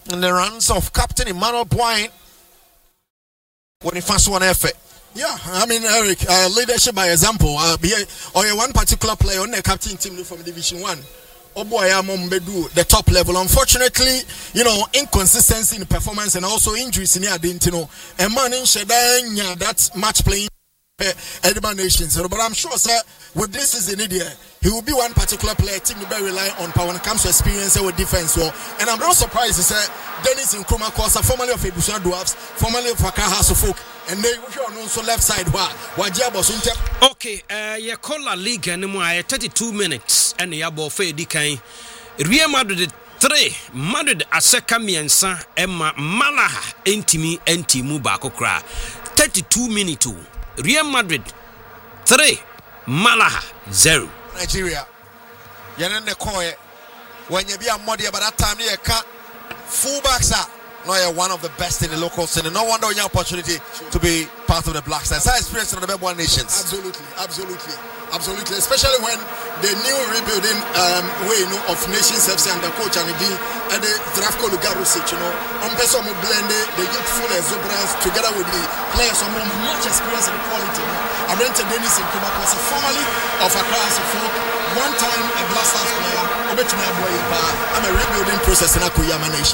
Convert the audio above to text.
in the runs of Captain Emmanuel Boyne when he first won effort. Yeah, I mean, Eric, leadership by example. Or one particular player on the captain team from Division 1. Oh boy, I'm on the top level. Unfortunately, inconsistency in performance and also injuries in the Adintino. And man in Shedanya, that match playing Edinburgh Nations. But I'm sure, sir, with this season here, he will be one particular player team to rely on power when it comes to experience with defense. And I'm not surprised, sir, Dennis Nkrumah Kosa, formerly of Ebusia Dwarfs, formerly of Accra House of Folk, and they were also left side. Okay, your caller league anymore 32 minutes and the Yabo Fedi Kain. Real Madrid 3, Madrid Aseka Miensa, Emma Malaha, Entimu Bakokra. 32 minutes. Real Madrid 3, Malaha 0. Nigeria. Yanen the Koye. When you be a muddy, but that time you can't. Fullbacks are one of the best in the local scene. No wonder you have opportunity to be part of the Black Stars. That experience in the Beb One Nations. Absolutely. Especially when the new rebuilding way of Nations FC and the coach and the Zdravko Lugarusic, on person blend the youthful exuberance together with the players of much experience and quality. I rented Dennis Nkrumah Kosa, formerly of Accra House of Folk, one time a Black Stars player. I'm a rebuilding process in Akuyama Nation.